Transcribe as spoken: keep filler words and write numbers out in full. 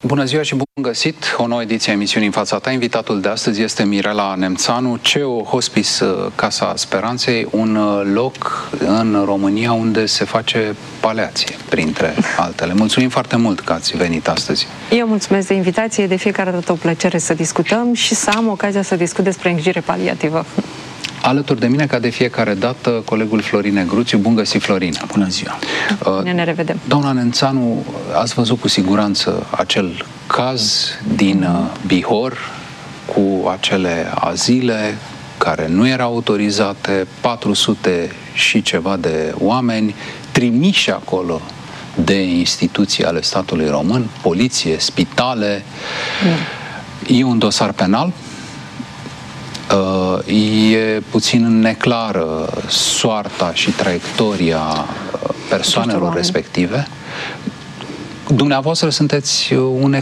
Bună ziua și bun găsit! O nouă ediție a emisiunii În fața ta. Invitatul de astăzi este Mirela Nemțanu, C E O Hospice Casa Speranței, un loc în România unde se face paliație, printre altele. Mulțumim foarte mult că ați venit astăzi. Eu mulțumesc de invitație, de fiecare dată o plăcere să discutăm și să am ocazia să discut despre îngrijire paliativă. Alături de mine, ca de fiecare dată, colegul Florin Negruțiu. Bun găsit, Florin! Bună ziua! Bine ne revedem! Doamna Nemțanu, ați văzut cu siguranță acel caz din Bihor cu acele azile care nu erau autorizate, patru sute și ceva de oameni trimiși acolo de instituții ale statului român, poliție, spitale. Mm. E un dosar penal. E puțin neclară soarta și traiectoria persoanelor respective. Dumneavoastră sunteți un